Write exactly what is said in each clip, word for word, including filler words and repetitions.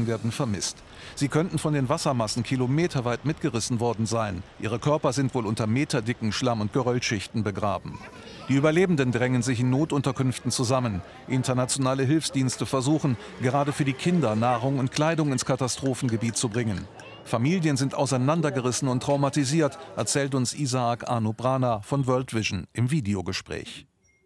werden vermisst. Sie könnten von den Wassermassen kilometerweit mitgerissen worden sein. Ihre Körper sind wohl unter meterdicken Schlamm- und Geröllschichten begraben. Die Überlebenden drängen sich in Notunterkünften zusammen. Internationale Hilfsdienste versuchen, gerade für die Kinder Nahrung und Kleidung ins Katastrophengebiet zu bringen. Familien sind auseinandergerissen und traumatisiert, erzählt uns Isaac Anuprana von World Vision im Videogespräch.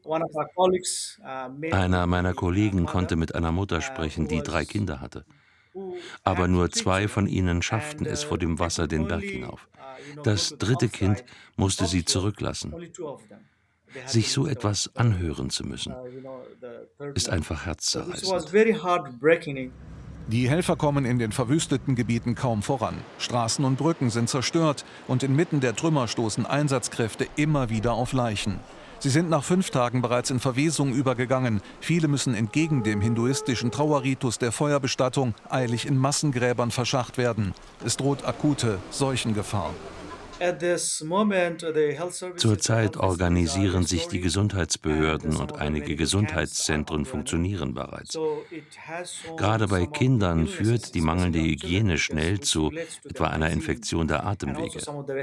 Einer meiner Kollegen konnte mit einer Mutter sprechen, die drei Kinder hatte. Aber nur zwei von ihnen schafften es vor dem Wasser den Berg hinauf. Das dritte Kind musste sie zurücklassen. Sich so etwas anhören zu müssen, ist einfach herzzerreißend. Die Helfer kommen in den verwüsteten Gebieten kaum voran. Straßen und Brücken sind zerstört und inmitten der Trümmer stoßen Einsatzkräfte immer wieder auf Leichen. Sie sind nach fünf Tagen bereits in Verwesung übergegangen. Viele müssen entgegen dem hinduistischen Trauerritus der Feuerbestattung eilig in Massengräbern verscharrt werden. Es droht akute Seuchengefahr. Zurzeit organisieren sich die Gesundheitsbehörden und einige Gesundheitszentren funktionieren bereits. Gerade bei Kindern führt die mangelnde Hygiene schnell zu etwa einer Infektion der Atemwege.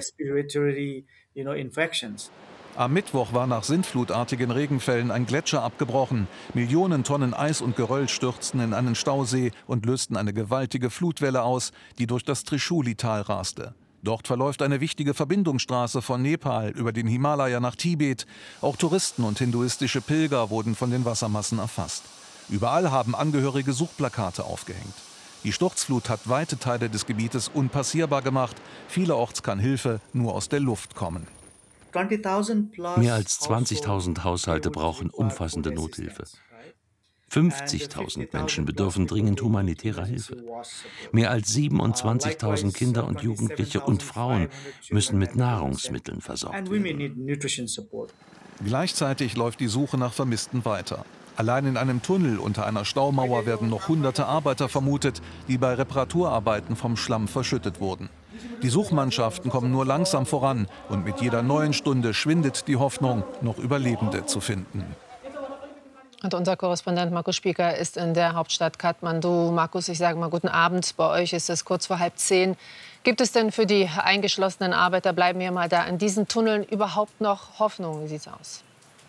Am Mittwoch war nach sintflutartigen Regenfällen ein Gletscher abgebrochen. Millionen Tonnen Eis und Geröll stürzten in einen Stausee und lösten eine gewaltige Flutwelle aus, die durch das Trishuli-Tal raste. Dort verläuft eine wichtige Verbindungsstraße von Nepal über den Himalaya nach Tibet. Auch Touristen und hinduistische Pilger wurden von den Wassermassen erfasst. Überall haben Angehörige Suchplakate aufgehängt. Die Sturzflut hat weite Teile des Gebietes unpassierbar gemacht. Vielerorts kann Hilfe nur aus der Luft kommen. Mehr als zwanzigtausend Haushalte brauchen umfassende Nothilfe. fünfzigtausend Menschen bedürfen dringend humanitärer Hilfe. Mehr als siebenundzwanzigtausend Kinder und Jugendliche und Frauen müssen mit Nahrungsmitteln versorgt werden. Gleichzeitig läuft die Suche nach Vermissten weiter. Allein in einem Tunnel unter einer Staumauer werden noch hunderte Arbeiter vermutet, die bei Reparaturarbeiten vom Schlamm verschüttet wurden. Die Suchmannschaften kommen nur langsam voran und mit jeder neuen Stunde schwindet die Hoffnung, noch Überlebende zu finden. Und unser Korrespondent Markus Spieker ist in der Hauptstadt Kathmandu. Markus, ich sage mal guten Abend. Bei euch ist es kurz vor halb zehn. Gibt es denn für die eingeschlossenen Arbeiter, bleiben wir mal da, in diesen Tunneln überhaupt noch Hoffnung? Wie sieht es aus?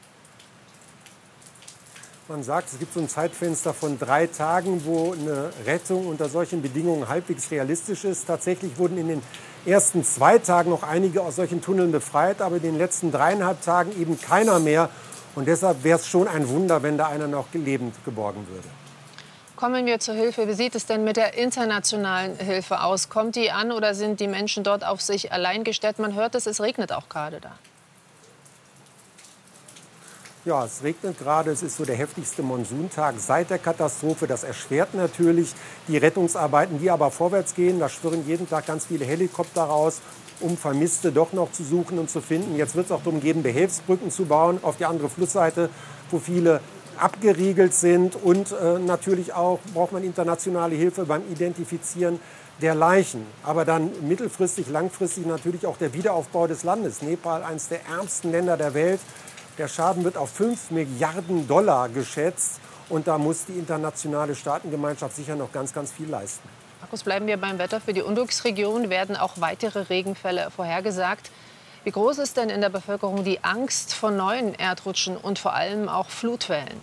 Man sagt, es gibt so ein Zeitfenster von drei Tagen, wo eine Rettung unter solchen Bedingungen halbwegs realistisch ist. Tatsächlich wurden in den ersten zwei Tagen noch einige aus solchen Tunneln befreit, aber in den letzten dreieinhalb Tagen eben keiner mehr. Und deshalb wäre es schon ein Wunder, wenn da einer noch lebend geborgen würde. Kommen wir zur Hilfe. Wie sieht es denn mit der internationalen Hilfe aus? Kommt die an oder sind die Menschen dort auf sich allein gestellt? Man hört es, es regnet auch gerade da. Ja, es regnet gerade. Es ist so der heftigste Monsuntag seit der Katastrophe. Das erschwert natürlich die Rettungsarbeiten, die aber vorwärts gehen. Da schwirren jeden Tag ganz viele Helikopter raus, um Vermisste doch noch zu suchen und zu finden. Jetzt wird es auch darum gehen, Behelfsbrücken zu bauen auf die andere Flussseite, wo viele abgeriegelt sind. Und äh, natürlich auch braucht man internationale Hilfe beim Identifizieren der Leichen. Aber dann mittelfristig, langfristig natürlich auch der Wiederaufbau des Landes. Nepal, eines der ärmsten Länder der Welt. Der Schaden wird auf fünf Milliarden Dollar geschätzt. Und da muss die internationale Staatengemeinschaft sicher noch ganz, ganz viel leisten. Markus, bleiben wir beim Wetter. Für die Unglücksregion werden auch weitere Regenfälle vorhergesagt. Wie groß ist denn in der Bevölkerung die Angst vor neuen Erdrutschen und vor allem auch Flutwellen?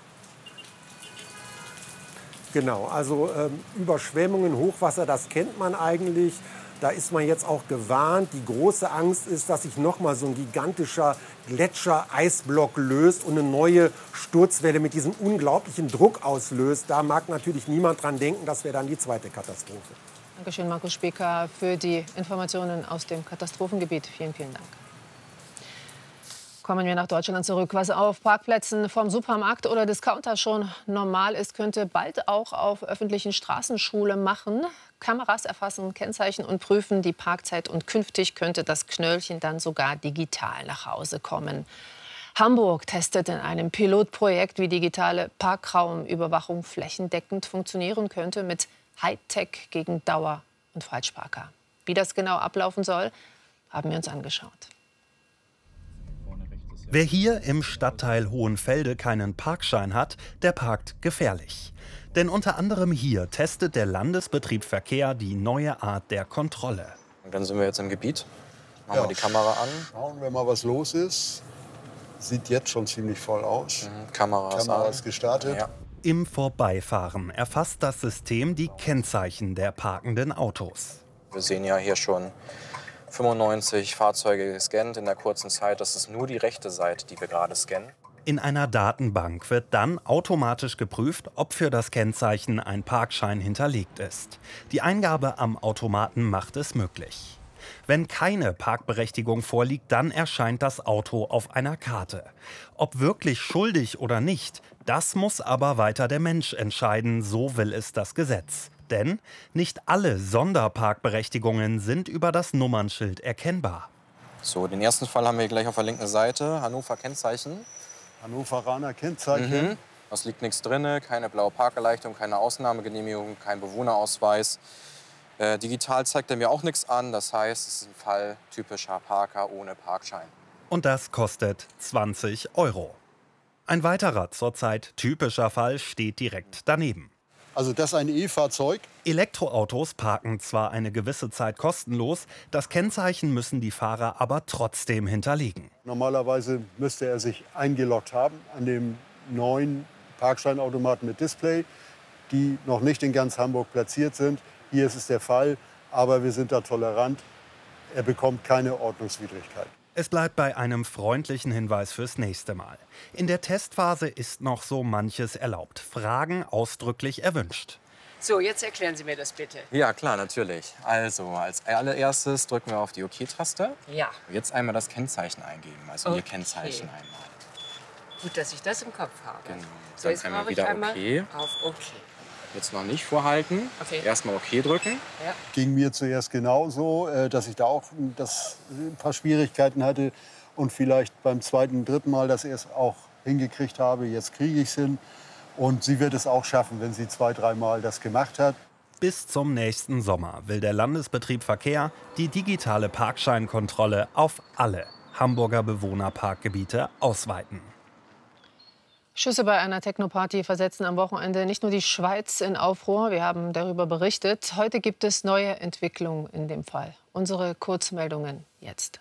Genau, also ähm, Überschwemmungen, Hochwasser, das kennt man eigentlich. Da ist man jetzt auch gewarnt. Die große Angst ist, dass sich noch mal so ein gigantischer Gletscher-Eisblock löst und eine neue Sturzwelle mit diesem unglaublichen Druck auslöst. Da mag natürlich niemand dran denken, das wäre dann die zweite Katastrophe. Dankeschön, Markus Spieker, für die Informationen aus dem Katastrophengebiet. Vielen, vielen Dank. Kommen wir nach Deutschland zurück. Was auf Parkplätzen vom Supermarkt oder Discounter schon normal ist, könnte bald auch auf öffentlichen Straßenschule machen. Kameras erfassen Kennzeichen und prüfen die Parkzeit. Und künftig könnte das Knöllchen dann sogar digital nach Hause kommen. Hamburg testet in einem Pilotprojekt, wie digitale Parkraumüberwachung flächendeckend funktionieren könnte mit Hightech gegen Dauer- und Falschparker. Wie das genau ablaufen soll, haben wir uns angeschaut. Wer hier im Stadtteil Hohenfelde keinen Parkschein hat, der parkt gefährlich. Denn unter anderem hier testet der Landesbetrieb Verkehr die neue Art der Kontrolle. Und dann sind wir jetzt im Gebiet. Machen Ja. wir die Kamera an. Schauen wir mal, was los ist. Sieht jetzt schon ziemlich voll aus. Mhm. Kamera ist Kamera an. ist gestartet. Ja. Im Vorbeifahren erfasst das System die Kennzeichen der parkenden Autos. Wir sehen ja hier schon fünfundneunzig Fahrzeuge gescannt in der kurzen Zeit. Das ist nur die rechte Seite, die wir gerade scannen. In einer Datenbank wird dann automatisch geprüft, ob für das Kennzeichen ein Parkschein hinterlegt ist. Die Eingabe am Automaten macht es möglich. Wenn keine Parkberechtigung vorliegt, dann erscheint das Auto auf einer Karte. Ob wirklich schuldig oder nicht, das muss aber weiter der Mensch entscheiden, so will es das Gesetz. Denn nicht alle Sonderparkberechtigungen sind über das Nummernschild erkennbar. So, den ersten Fall haben wir gleich auf der linken Seite. Hannover Kennzeichen. Hannoveraner Kennzeichen. Mhm. Es liegt nichts drin, keine blaue Parkerleichterung, keine Ausnahmegenehmigung, kein Bewohnerausweis. Äh, digital zeigt er mir auch nichts an, das heißt, es ist ein Fall typischer Parker ohne Parkschein. Und das kostet zwanzig Euro. Ein weiterer zurzeit typischer Fall steht direkt daneben. Also das ist ein E-Fahrzeug. Elektroautos parken zwar eine gewisse Zeit kostenlos, das Kennzeichen müssen die Fahrer aber trotzdem hinterlegen. Normalerweise müsste er sich eingeloggt haben an dem neuen Parkscheinautomaten mit Display, die noch nicht in ganz Hamburg platziert sind. Hier ist es der Fall, aber wir sind da tolerant. Er bekommt keine Ordnungswidrigkeit. Es bleibt bei einem freundlichen Hinweis fürs nächste Mal. In der Testphase ist noch so manches erlaubt. Fragen ausdrücklich erwünscht. So, jetzt erklären Sie mir das bitte. Ja, klar, natürlich. Also, als allererstes drücken wir auf die OK-Taste. Ja. Jetzt einmal das Kennzeichen eingeben, also Okay. Ihr Kennzeichen einmal. Gut, dass ich das im Kopf habe. Genau. So, Dann jetzt einmal brauche ich wieder einmal OK. auf OK. Jetzt noch nicht vorhalten. Okay. Erstmal OK drücken. Ja. Ging mir zuerst genauso, äh, dass ich da auch das, ein paar Schwierigkeiten hatte und vielleicht beim zweiten, dritten Mal das erst auch hingekriegt habe. Jetzt kriege ich es hin und sie wird es auch schaffen, wenn sie zwei, dreimal das gemacht hat. Bis zum nächsten Sommer will der Landesbetrieb Verkehr die digitale Parkscheinkontrolle auf alle Hamburger Bewohnerparkgebiete ausweiten. Schüsse bei einer Techno-Party versetzen am Wochenende nicht nur die Schweiz in Aufruhr. Wir haben darüber berichtet. Heute gibt es neue Entwicklungen in dem Fall. Unsere Kurzmeldungen jetzt.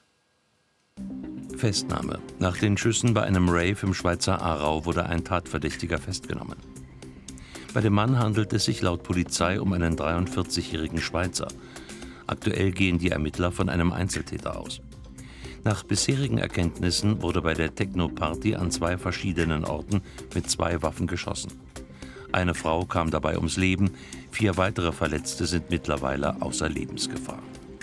Festnahme. Nach den Schüssen bei einem Rave im Schweizer Aarau wurde ein Tatverdächtiger festgenommen. Bei dem Mann handelt es sich laut Polizei um einen dreiundvierzigjährigen Schweizer. Aktuell gehen die Ermittler von einem Einzeltäter aus. Nach bisherigen Erkenntnissen wurde bei der Techno-Party an zwei verschiedenen Orten mit zwei Waffen geschossen. Eine Frau kam dabei ums Leben, vier weitere Verletzte sind mittlerweile außer Lebensgefahr.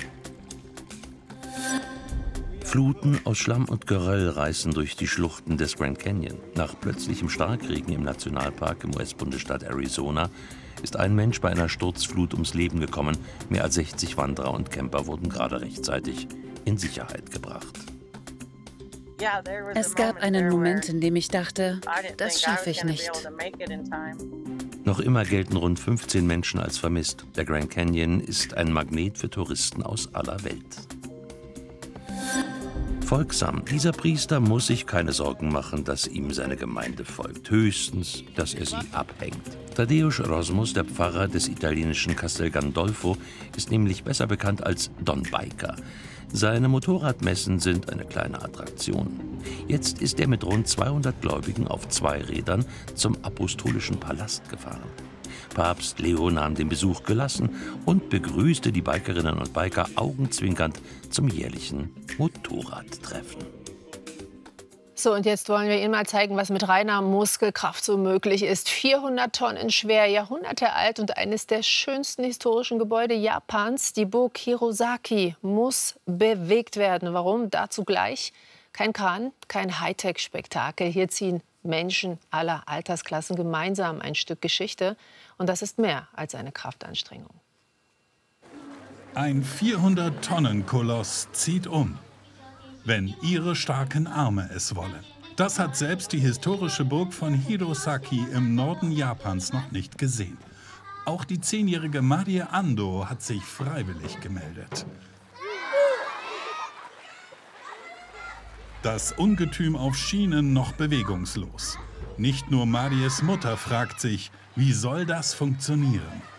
Fluten aus Schlamm und Geröll reißen durch die Schluchten des Grand Canyon. Nach plötzlichem Starkregen im Nationalpark im U S-Bundesstaat Arizona ist ein Mensch bei einer Sturzflut ums Leben gekommen. Mehr als sechzig Wanderer und Camper wurden gerade rechtzeitig in Sicherheit gebracht. Es gab einen Moment, in dem ich dachte, das schaffe ich nicht. Noch immer gelten rund fünfzehn Menschen als vermisst. Der Grand Canyon ist ein Magnet für Touristen aus aller Welt. Folgsam, dieser Priester muss sich keine Sorgen machen, dass ihm seine Gemeinde folgt. Höchstens, dass er sie abhängt. Tadeusz Rosmus, der Pfarrer des italienischen Castel Gandolfo, ist nämlich besser bekannt als Don Biker. Seine Motorradmessen sind eine kleine Attraktion. Jetzt ist er mit rund zweihundert Gläubigen auf zwei Rädern zum Apostolischen Palast gefahren. Papst Leo nahm den Besuch gelassen und begrüßte die Bikerinnen und Biker augenzwinkernd zum jährlichen Motorradtreffen. So, und jetzt wollen wir Ihnen mal zeigen, was mit reiner Muskelkraft so möglich ist. vierhundert Tonnen schwer, Jahrhunderte alt und eines der schönsten historischen Gebäude Japans, die Burg Hirosaki, muss bewegt werden. Warum? Dazu gleich. Kein Kran, kein Hightech-Spektakel. Hier ziehen Menschen aller Altersklassen gemeinsam ein Stück Geschichte. Und das ist mehr als eine Kraftanstrengung. Ein vierhundert-Tonnen-Koloss zieht um, wenn ihre starken Arme es wollen. Das hat selbst die historische Burg von Hirosaki im Norden Japans noch nicht gesehen. Auch die zehnjährige Marie Ando hat sich freiwillig gemeldet. Das Ungetüm auf Schienen noch bewegungslos. Nicht nur Maries Mutter fragt sich, wie soll das funktionieren?